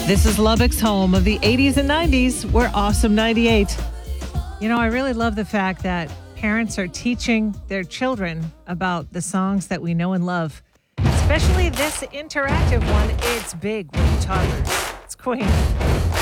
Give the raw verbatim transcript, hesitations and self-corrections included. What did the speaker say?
This is Lubbock's home of the eighties and nineties. We're Awesome ninety-eight. You know, I really love the fact that parents are teaching their children about the songs that we know and love, especially this interactive one. It's big with toddlers. It's Queen.